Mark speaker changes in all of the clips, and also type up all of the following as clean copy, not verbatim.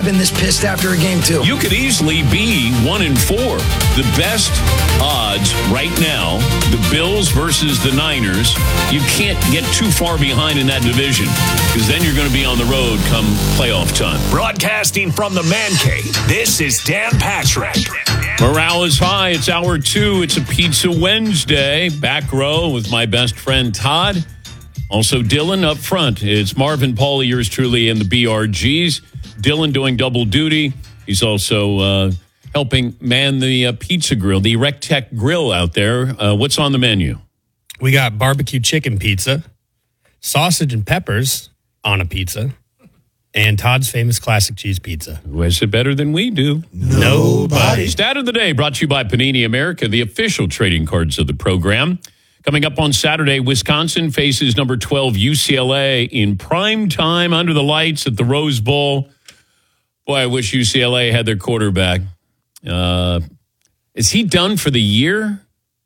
Speaker 1: been this pissed after a game, too.
Speaker 2: You could easily be 1-4. The best odds right now, the Bills versus the Niners. You can't get too far behind in that division because then you're going to be on the road come playoff time.
Speaker 3: Broadcasting from the Man Cave, this is Dan Patrick.
Speaker 2: Morale is high. It's hour 2. It's a Pizza Wednesday. Back row with my best friend Todd. Also Dylan up front. It's Marvin, Paul, yours truly, and the BRGs. Dylan doing double duty. He's also helping man the pizza grill, the Rectech grill out there. What's on the menu?
Speaker 4: We got barbecue chicken pizza, sausage and peppers on a pizza, and Todd's famous classic cheese pizza.
Speaker 2: Who has it better than we do?
Speaker 4: Nobody.
Speaker 2: Stat of the day brought to you by Panini America, the official trading cards of the program. Coming up on Saturday, Wisconsin faces number 12 UCLA in prime time under the lights at the Rose Bowl. Boy, I wish UCLA had their quarterback. Is he done for the year?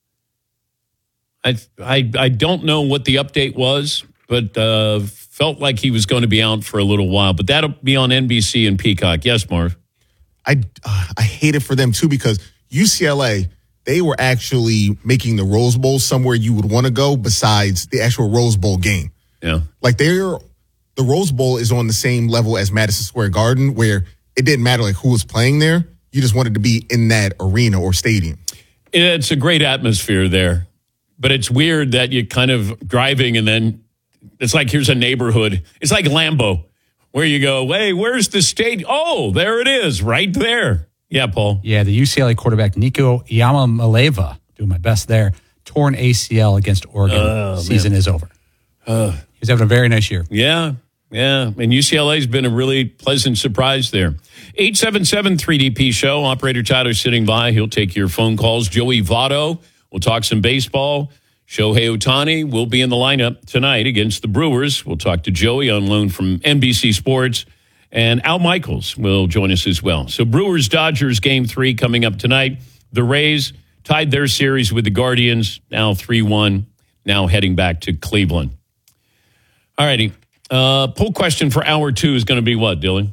Speaker 2: I don't know what the update was, but felt like he was going to be out for a little while. But that'll be on NBC and Peacock. Yes, Marv?
Speaker 5: I hate it for them, too, because UCLA, they were actually making the Rose Bowl somewhere you would want to go besides the actual Rose Bowl game.
Speaker 2: Yeah.
Speaker 5: Like, the Rose Bowl is on the same level as Madison Square Garden, where it didn't matter like who was playing there. You just wanted to be in that arena or stadium.
Speaker 2: It's a great atmosphere there. But it's weird that you're kind of driving and then it's like here's a neighborhood. It's like Lambeau, where you go, hey, where's the stadium? Oh, there it is, right there. Yeah, Paul.
Speaker 6: Yeah, the UCLA quarterback, Nico Yamamaleva, doing my best there, torn ACL against Oregon. Season is over. He's having a very nice year.
Speaker 2: Yeah. And UCLA's been a really pleasant surprise there. 877-3DP show. Operator Tyler sitting by. He'll take your phone calls. Joey Votto. We'll talk some baseball. Shohei Ohtani will be in the lineup tonight against the Brewers. We'll talk to Joey on loan from NBC Sports. And Al Michaels will join us as well. So Brewers-Dodgers Game 3 coming up tonight. The Rays tied their series with the Guardians, now 3-1, now heading back to Cleveland. All righty. Poll question for hour 2 is going to be what, Dylan?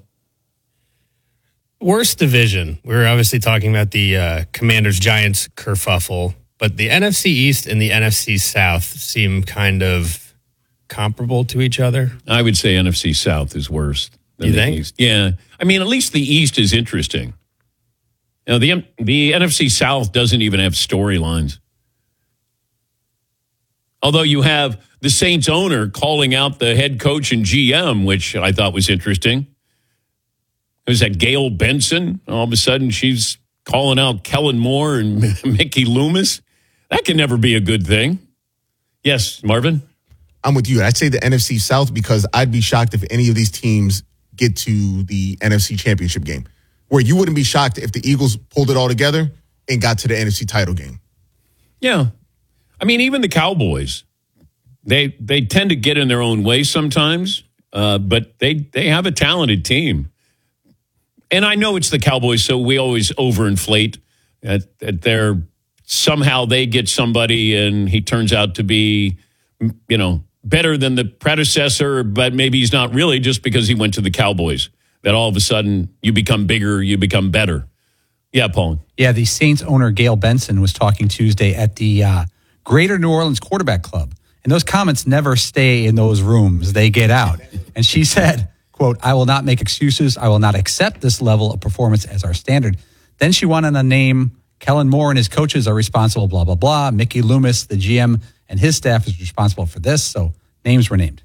Speaker 4: Worst division. We're obviously talking about the Commanders-Giants kerfuffle, but the NFC East and the NFC South seem kind of comparable to each other.
Speaker 2: I would say NFC South is worse.
Speaker 4: You think?
Speaker 2: East. Yeah. I mean, at least the East is interesting. You know, the NFC South doesn't even have storylines. Although you have the Saints owner calling out the head coach and GM, which I thought was interesting. It was that Gail Benson. All of a sudden, she's calling out Kellen Moore and Mickey Loomis. That can never be a good thing. Yes, Marvin?
Speaker 5: I'm with you. I'd say the NFC South because I'd be shocked if any of these teams get to the NFC Championship game, where you wouldn't be shocked if the Eagles pulled it all together and got to the NFC title game.
Speaker 2: Yeah. I mean, even the Cowboys, they tend to get in their own way sometimes, but they have a talented team. And I know it's the Cowboys, so we always overinflate that somehow they get somebody and he turns out to be, better than the predecessor, but maybe he's not really just because he went to the Cowboys. That all of a sudden you become bigger, you become better. Yeah, Paul.
Speaker 6: Yeah, the Saints owner Gail Benson was talking Tuesday at the Greater New Orleans Quarterback Club. And those comments never stay in those rooms. They get out. And she said, quote, I will not make excuses. I will not accept this level of performance as our standard. Then she wanted to name Kellen Moore and his coaches are responsible, blah, blah, blah. Mickey Loomis, the GM, and his staff is responsible for this. So names were named.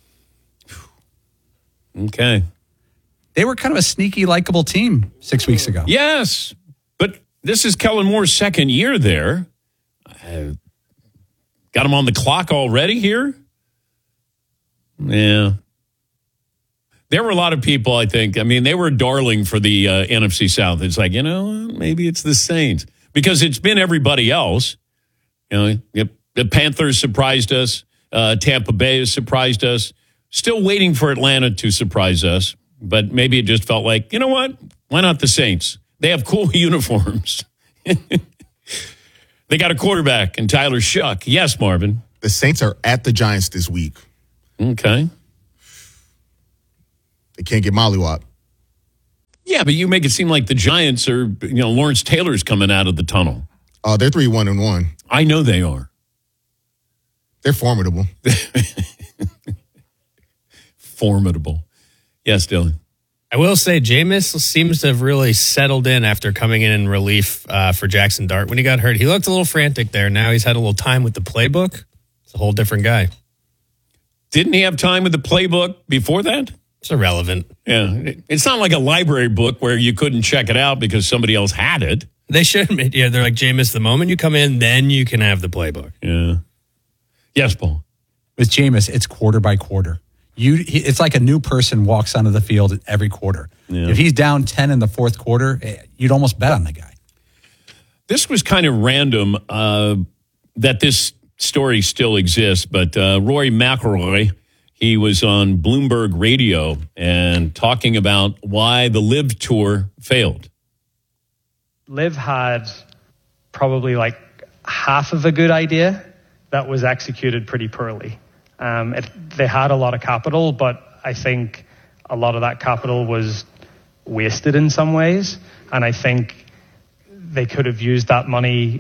Speaker 2: Okay.
Speaker 6: They were kind of a sneaky, likable team 6 weeks ago.
Speaker 2: Yes, but this is Kellen Moore's second year there. Got him on the clock already here? Yeah. There were a lot of people, I think. I mean, they were darling for the NFC South. It's like, maybe it's the Saints. Because it's been everybody else. The Panthers surprised us. Tampa Bay has surprised us. Still waiting for Atlanta to surprise us. But maybe it just felt like, you know what? Why not the Saints? They have cool uniforms. They got a quarterback and Tyler Shuck. Yes, Marvin.
Speaker 5: The Saints are at the Giants this week.
Speaker 2: Okay.
Speaker 5: They can't get mollywop.
Speaker 2: Yeah, but you make it seem like the Giants are, Lawrence Taylor's coming out of the tunnel.
Speaker 5: They're 3-1-1.
Speaker 2: I know they are.
Speaker 5: They're formidable.
Speaker 2: Formidable. Yes, Dylan.
Speaker 4: I will say Jameis seems to have really settled in after coming in relief for Jackson Dart. When he got hurt, he looked a little frantic there. Now he's had a little time with the playbook. It's a whole different guy.
Speaker 2: Didn't he have time with the playbook before that?
Speaker 4: It's irrelevant.
Speaker 2: Yeah. It's not like a library book where you couldn't check it out because somebody else had it.
Speaker 4: They should. Yeah, they're like, Jameis, the moment you come in, then you can have the playbook.
Speaker 2: Yeah. Yes, Paul.
Speaker 6: With Jameis, it's quarter by quarter. It's like a new person walks onto the field every quarter. Yeah. If he's down 10 in the fourth quarter, you'd almost bet on the guy.
Speaker 2: This was kind of random that this story still exists, but Rory McIlroy, he was on Bloomberg Radio and talking about why the LIV Tour failed.
Speaker 7: LIV had probably like half of a good idea that was executed pretty poorly. They had a lot of capital, but I think a lot of that capital was wasted in some ways. And I think they could have used that money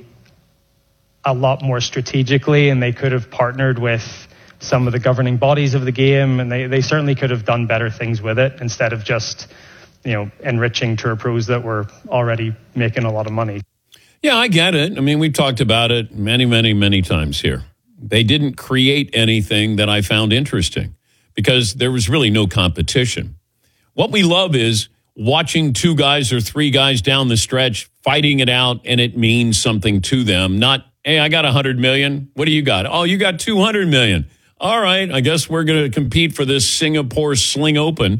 Speaker 7: a lot more strategically, and they could have partnered with some of the governing bodies of the game, and they certainly could have done better things with it instead of just, enriching tour pros that were already making a lot of money.
Speaker 2: Yeah, I get it. I mean, we've talked about it many, many, many times here. They didn't create anything that I found interesting because there was really no competition. What we love is watching 2 guys or 3 guys down the stretch fighting it out, and it means something to them. Not, hey, I got $100 million. What do you got? Oh, you got $200 million. All right, I guess we're going to compete for this Singapore Sling Open,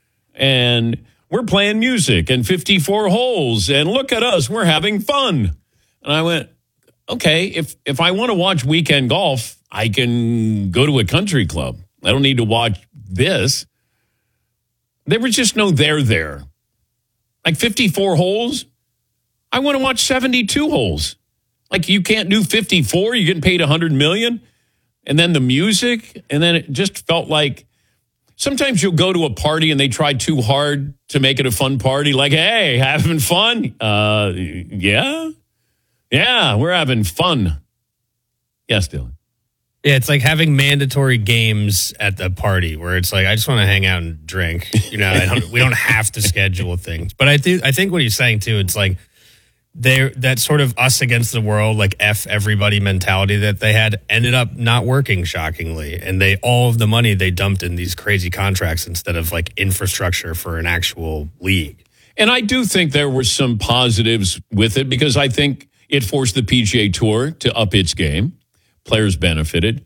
Speaker 2: and we're playing music and 54 holes, and look at us, we're having fun. And I went, okay, if I want to watch weekend golf, I can go to a country club. I don't need to watch this. There was just no there. Like 54 holes, I want to watch 72 holes. Like you can't do 54, you're getting paid $100 million. And then the music, and then it just felt like sometimes you'll go to a party and they try too hard to make it a fun party. Like, hey, having fun? Yeah, we're having fun. Yes, Dylan.
Speaker 4: Yeah, it's like having mandatory games at the party where it's like, I just want to hang out and drink. We don't have to schedule things. But I think what he's saying too, it's like that sort of us against the world, like F everybody mentality that they had ended up not working, shockingly. And all of the money they dumped in these crazy contracts instead of like infrastructure for an actual league.
Speaker 2: And I do think there were some positives with it because I think it forced the PGA Tour to up its game. Players benefited.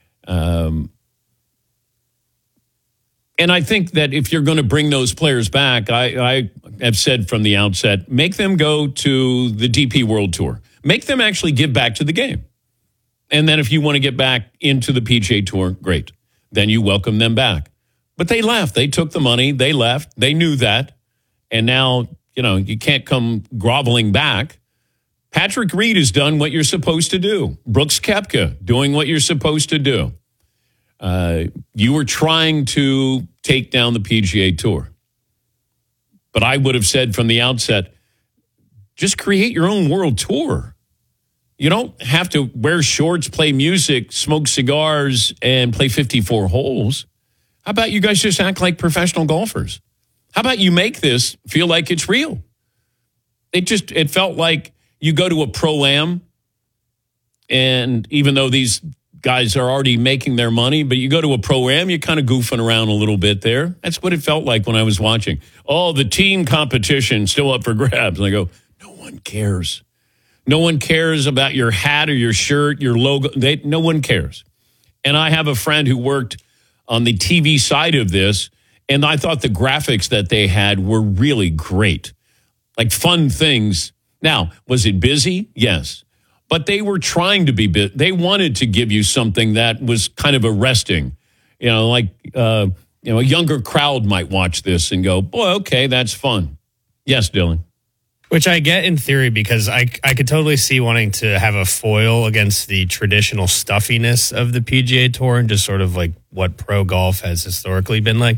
Speaker 2: And I think that if you're going to bring those players back, I have said from the outset, make them go to the DP World Tour. Make them actually give back to the game. And then if you want to get back into the PGA Tour, great. Then you welcome them back. But they left. They took the money. They left. They knew that. And now, you can't come groveling back. Patrick Reed has done what you're supposed to do. Brooks Koepka doing what you're supposed to do. You were trying to take down the PGA Tour. But I would have said from the outset, just create your own world tour. You don't have to wear shorts, play music, smoke cigars, and play 54 holes. How about you guys just act like professional golfers? How about you make this feel like it's real? It felt like you go to a Pro-Am, and even though these guys are already making their money, but you go to a Pro-Am, you're kind of goofing around a little bit there. That's what it felt like when I was watching. Oh, the team competition still up for grabs. And I go, no one cares. No one cares about your hat or your shirt, your logo. No one cares. And I have a friend who worked on the TV side of this, and I thought the graphics that they had were really great. Like fun things. Now, was it busy? Yes. But they were trying to be busy. They wanted to give you something that was kind of arresting. A younger crowd might watch this and go, boy, okay, that's fun. Yes, Dylan.
Speaker 4: Which I get in theory because I could totally see wanting to have a foil against the traditional stuffiness of the PGA Tour and just sort of like what pro golf has historically been like.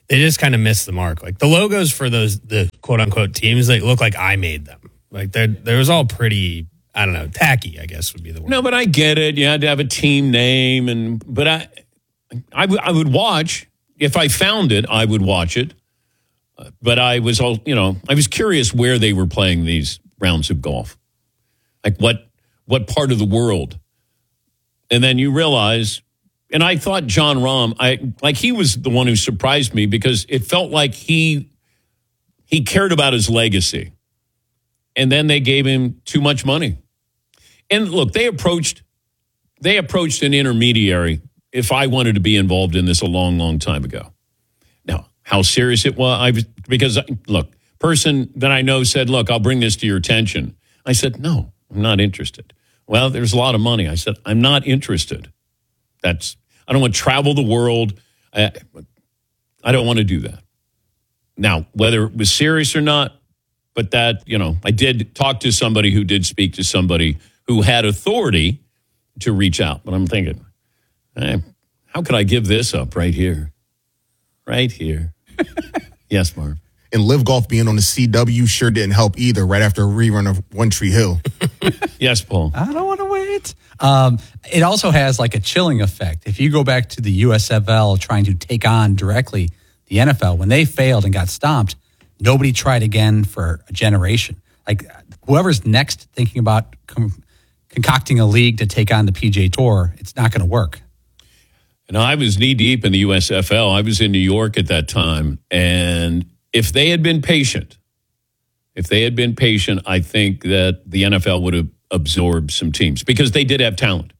Speaker 4: they just kind of missed the mark. Like the logos for the quote unquote teams, they look like I made them. Like there was all pretty, I don't know, tacky, I guess would be the word.
Speaker 2: No, but I get it. You had to have a team name, but I would watch. If I found it, I would watch it. But I was curious where they were playing these rounds of golf. Like what part of the world? And then you realize, and I thought John Rahm, he was the one who surprised me because it felt like he cared about his legacy. And then they gave him too much money. And look, they approached an intermediary if I wanted to be involved in this a long, long time ago. Now, how serious it was, because person that I know said, look, I'll bring this to your attention. I said, no, I'm not interested. Well, there's a lot of money. I said, I'm not interested. I don't want to travel the world. I don't want to do that. Now, whether it was serious or not, but that, I did talk to somebody who did speak to somebody who had authority to reach out. But I'm thinking, how could I give this up right here? Right here. Yes, Marv.
Speaker 5: And Live Golf being on the CW sure didn't help either right after a rerun of One Tree Hill.
Speaker 2: Yes, Paul.
Speaker 6: I don't want to wait. It also has like a chilling effect. If you go back to the USFL trying to take on directly the NFL, when they failed and got stomped, nobody tried again for a generation. Like whoever's next thinking about concocting a league to take on the PGA Tour, it's not going to work.
Speaker 2: And I was knee deep in the USFL. I was in New York at that time. And if they had been patient, I think that the NFL would have absorbed some teams because they did have talent.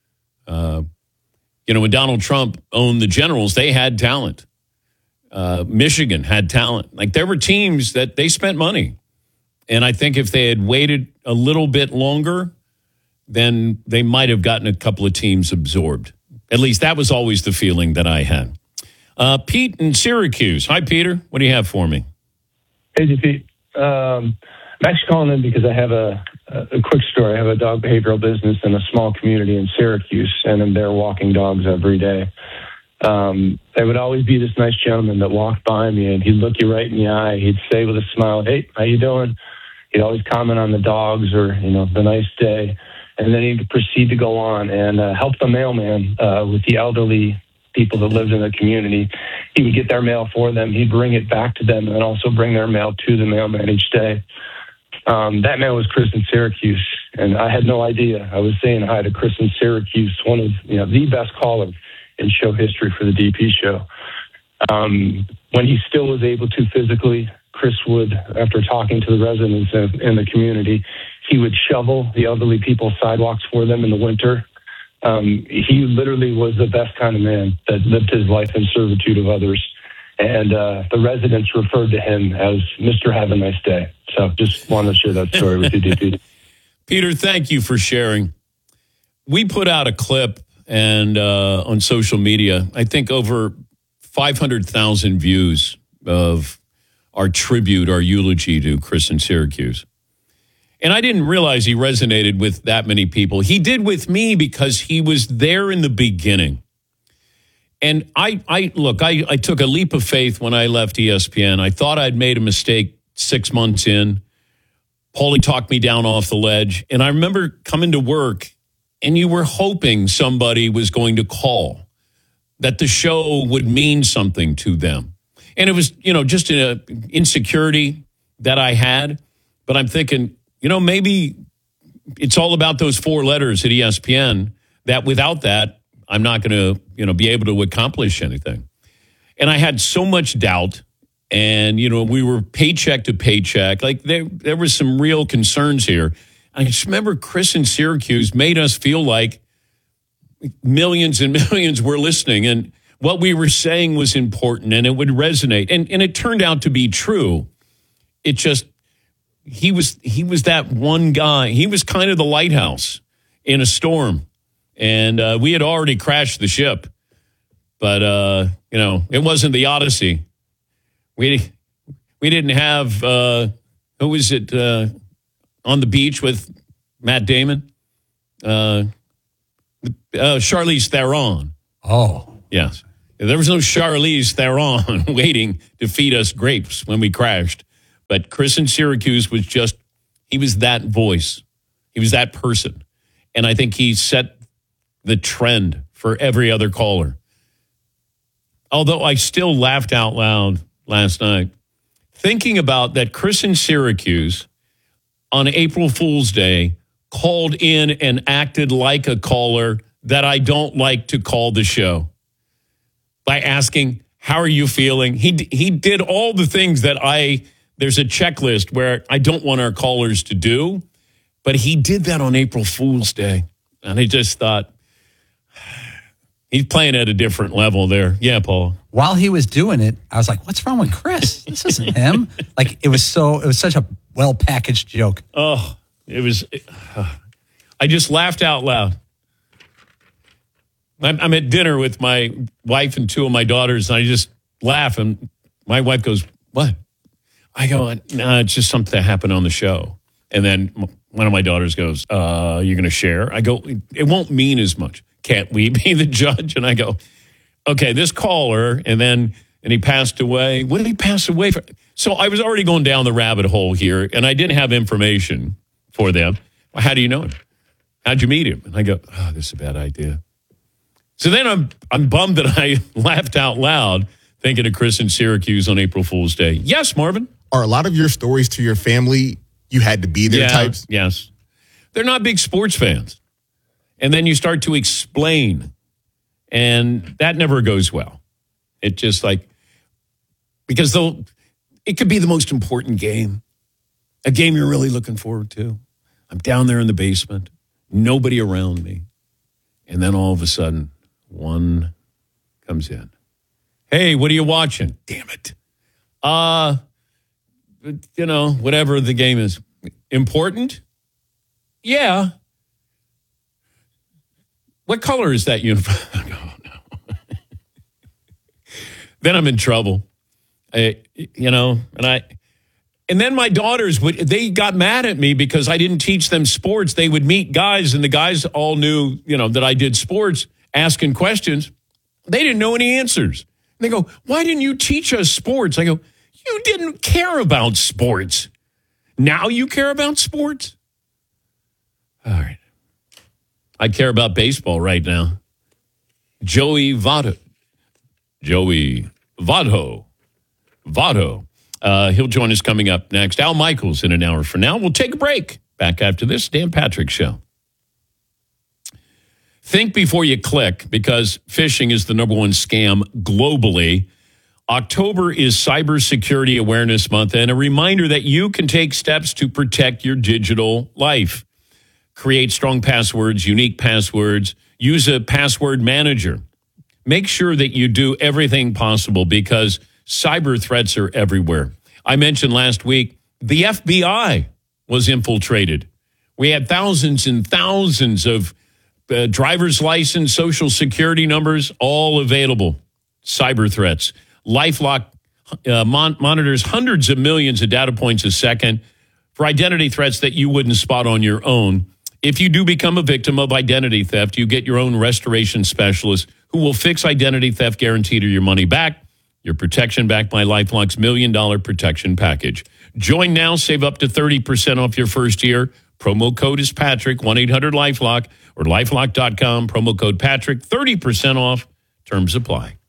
Speaker 2: When Donald Trump owned the Generals, they had talent. Michigan had talent. Like there were teams that they spent money. And I think if they had waited a little bit longer, then they might have gotten a couple of teams absorbed. At least that was always the feeling that I had. Pete in Syracuse. Hi, Peter. What do you have for me?
Speaker 8: Hey, Pete. I'm actually calling in because I have a quick story. I have a dog behavioral business in a small community in Syracuse, and I'm there walking dogs every day. There would always be this nice gentleman that walked by me, and he'd look you right in the eye. He'd say with a smile, "Hey, how you doing?" He'd always comment on the dogs or, the nice day. And then he'd proceed to go on and help the mailman with the elderly people that lived in the community. He would get their mail for them. He'd bring it back to them and also bring their mail to the mailman each day. That man was Chris in Syracuse, and I had no idea. I was saying hi to Chris in Syracuse, one of the best callers in show history for the DP show. When he still was able to physically, Chris would, after talking to the residents in the community, he would shovel the elderly people's sidewalks for them in the winter. He literally was the best kind of man that lived his life in servitude of others. And the residents referred to him as Mr. Have a Nice Day. So just wanted to share that story with you, DP.
Speaker 2: Peter, thank you for sharing. We put out a clip and on social media, I think over 500,000 views of our tribute, our eulogy to Chris in Syracuse. And I didn't realize he resonated with that many people. He did with me because he was there in the beginning. And I took a leap of faith when I left ESPN. I thought I'd made a mistake 6 months in. Paulie talked me down off the ledge. And I remember coming to work, and you were hoping somebody was going to call, that the show would mean something to them. And it was, just an insecurity that I had. But I'm thinking, maybe it's all about those 4 letters at ESPN, that without that, I'm not going to, be able to accomplish anything. And I had so much doubt. And, we were paycheck to paycheck. Like there was some real concerns here. I just remember Chris in Syracuse made us feel like millions and millions were listening. And what we were saying was important and it would resonate. And it turned out to be true. It just, he was that one guy. He was kind of the lighthouse in a storm. And we had already crashed the ship. But, it wasn't the Odyssey. We didn't have, who was it, on the beach with Matt Damon? Charlize Theron.
Speaker 6: Oh.
Speaker 2: Yes. There was no Charlize Theron waiting to feed us grapes when we crashed. But Chris in Syracuse he was that voice. He was that person. And I think he set the trend for every other caller. Although I still laughed out loud last night, thinking about that Chris in Syracuse on April Fool's Day called in and acted like a caller that I don't like to call the show by asking, how are you feeling? He did all the things that there's a checklist where I don't want our callers to do, but he did that on April Fool's Day. And I just thought, he's playing at a different level there. Yeah, Paul.
Speaker 6: While he was doing it, I was like, what's wrong with Chris? This isn't him. Like, it was such a well-packaged joke.
Speaker 2: Oh, I just laughed out loud. I'm at dinner with my wife and two of my daughters, and I just laugh. And my wife goes, what? I go, no, it's just something that happened on the show. And then one of my daughters goes, you're going to share? I go, it won't mean as much. Can't we be the judge? And I go, okay, this caller, and he passed away. What did he pass away for? So I was already going down the rabbit hole here, and I didn't have information for them. Well, how do you know him? How'd you meet him? And I go, oh, this is a bad idea. So then I'm bummed that I laughed out loud thinking of Chris in Syracuse on April Fool's Day. Yes, Marvin?
Speaker 5: Are a lot of your stories to your family, you had to be there types?
Speaker 2: Yes. They're not big sports fans. And then you start to explain, and that never goes well. It just because it could be the most important game, a game you're really looking forward to. I'm down there in the basement, nobody around me. And then all of a sudden, one comes in. Hey, what are you watching? Damn it. Whatever the game is. Important? Yeah. What color is that uniform? No. Then I'm in trouble. And then my daughters they got mad at me because I didn't teach them sports. They would meet guys, and the guys all knew, that I did sports, asking questions. They didn't know any answers. And they go, why didn't you teach us sports? I go, you didn't care about sports. Now you care about sports? All right. I care about baseball right now. Joey Votto. He'll join us coming up next. Al Michaels in an hour from now. We'll take a break. Back after this Dan Patrick Show. Think before you click, because phishing is the number one scam globally. October is Cybersecurity Awareness Month, and a reminder that you can take steps to protect your digital life. Create strong passwords, unique passwords. Use a password manager. Make sure that you do everything possible, because cyber threats are everywhere. I mentioned last week the FBI was infiltrated. We had thousands and thousands of driver's license, social security numbers, all available. Cyber threats. LifeLock monitors hundreds of millions of data points a second for identity threats that you wouldn't spot on your own. If you do become a victim of identity theft, you get your own restoration specialist who will fix identity theft guaranteed or your money back. Your protection backed by LifeLock's $1 million protection package. Join now, save up to 30% off your first year. Promo code is Patrick, 1-800-LifeLock or LifeLock.com. Promo code Patrick, 30% off. Terms apply.